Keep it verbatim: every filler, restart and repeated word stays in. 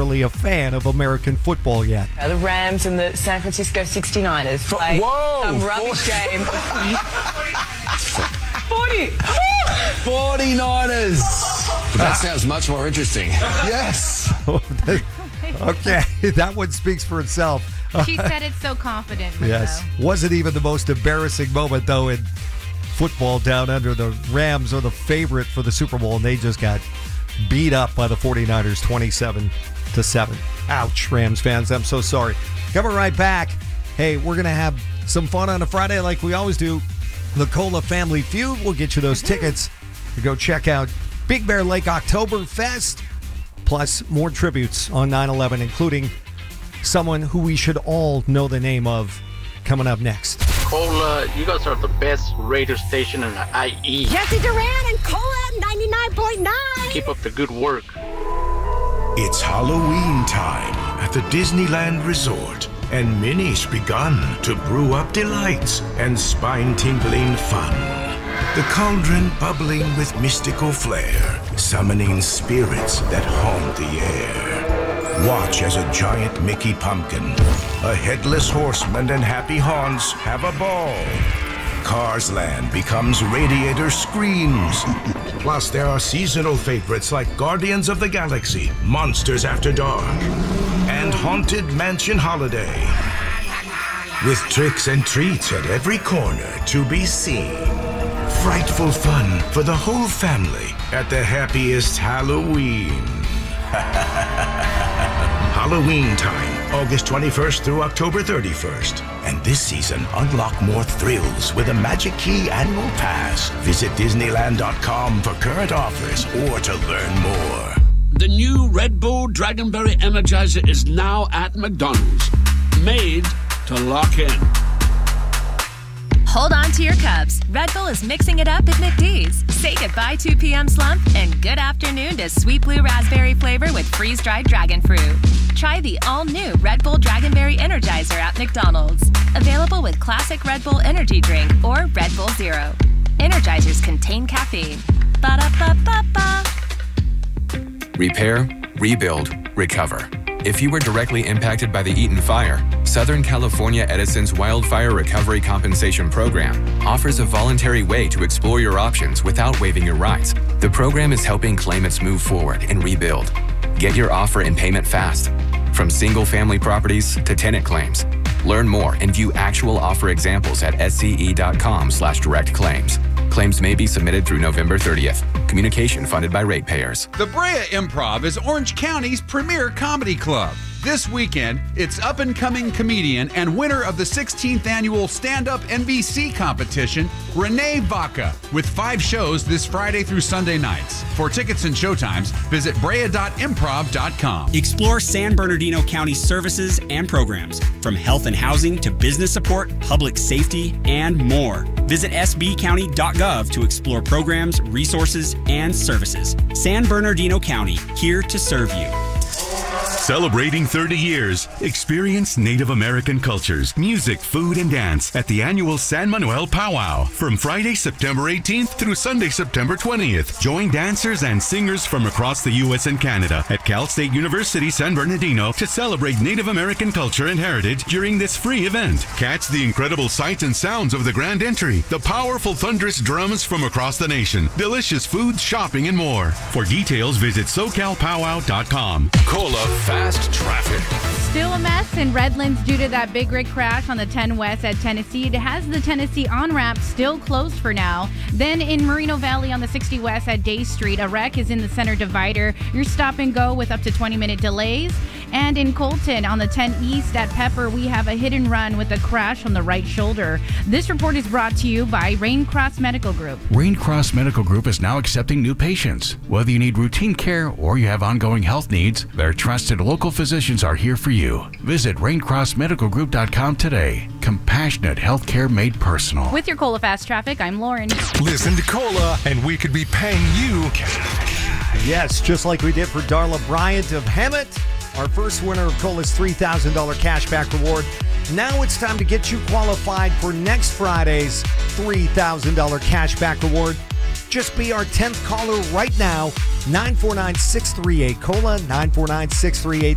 really a fan of American football yet. The Rams and the San Francisco sixty-niners play Whoa! some rubbish game. forty! forty-niners! That sounds much more interesting. Yes! Okay, that one speaks for itself. She said it so confidently. Yes. Though. Wasn't even the most embarrassing moment, though, in football down under. The Rams are the favorite for the Super Bowl, and they just got beat up by the forty-niners twenty-seven to seven. Ouch, Rams fans. I'm so sorry. Coming right back. Hey, we're going to have some fun on a Friday like we always do. The Cola Family Feud. We'll get you those tickets to go check out Big Bear Lake Oktoberfest, plus more tributes on nine eleven, including someone who we should all know the name of, coming up next. Cola, you guys are the best radio station in the I E. Jesse Duran and Cola ninety-nine point nine. Keep up the good work. It's Halloween time at the Disneyland Resort, and Minnie's begun to brew up delights and spine-tingling fun. The cauldron bubbling with mystical flair, summoning spirits that haunt the air. Watch as a giant Mickey pumpkin, a headless horseman, and Happy Haunts have a ball. Cars Land becomes Radiator Screams. Plus, there are seasonal favorites like Guardians of the Galaxy, Monsters After Dark, and Haunted Mansion Holiday. With tricks and treats at every corner to be seen. Frightful fun for the whole family at the happiest Halloween. Halloween time, August twenty-first through October thirty-first. And this season, unlock more thrills with a Magic Key annual pass. Visit Disneyland dot com for current offers or to learn more. The new Red Bull Dragonberry Energizer is now at McDonald's. Made to lock in. Hold on to your cups. Red Bull is mixing it up at McD's. Say goodbye two p.m. slump and good afternoon to sweet blue raspberry flavor with freeze-dried dragon fruit. Try the all-new Red Bull Dragonberry Energizer at McDonald's. Available with classic Red Bull energy drink or Red Bull Zero. Energizers contain caffeine. Ba-da-ba-ba-ba. Repair, rebuild, recover. If you were directly impacted by the Eaton Fire, Southern California Edison's Wildfire Recovery Compensation Program offers a voluntary way to explore your options without waiving your rights. The program is helping claimants move forward and rebuild. Get your offer and payment fast. From single-family properties to tenant claims. Learn more and view actual offer examples at sce.com slash direct claims. Claims may be submitted through November thirtieth. Communication funded by ratepayers. The Brea Improv is Orange County's premier comedy club. This weekend, it's up-and-coming comedian and winner of the sixteenth annual Stand-Up N B C competition, Renee Vaca, with five shows this Friday through Sunday nights. For tickets and showtimes, visit brea dot improv dot com. Explore San Bernardino County services and programs, from health and housing to business support, public safety, and more. Visit s b county dot gov to explore programs, resources, and services. San Bernardino County, here to serve you. Celebrating thirty years, experience Native American cultures, music, food, and dance at the annual San Manuel Powwow from Friday, September eighteenth through Sunday, September twentieth. Join dancers and singers from across the U S and Canada at Cal State University San Bernardino to celebrate Native American culture and heritage during this free event. Catch the incredible sights and sounds of the Grand Entry, the powerful thunderous drums from across the nation, delicious food, shopping, and more. For details, visit so cal powwow dot com. Cola Fast Traffic. Still a mess in Redlands due to that big rig crash on the ten West at Tennessee. It has the Tennessee on-ramp still closed for now. Then in Moreno Valley on the sixty West at Day Street, a wreck is in the center divider. You're stop and go with up to twenty minute delays. And in Colton on the ten East at Pepper, we have a hit and run with a crash on the right shoulder. This report is brought to you by Raincross Medical Group. Raincross Medical Group is now accepting new patients. Whether you need routine care or you have ongoing health needs, their trusted local physicians are here for you. Visit raincross medical group dot com today. Compassionate healthcare made personal. With your Cola Fast Traffic, I'm Lauren. Listen to Cola, and we could be paying you. Yes, just like we did for Darla Bryant of Hemet, our first winner of Cola's three thousand dollars cashback reward. Now it's time to get you qualified for next Friday's three thousand dollars cashback reward. Just be our tenth caller right now. nine four nine, six three eight, COLA, nine four nine, six three eight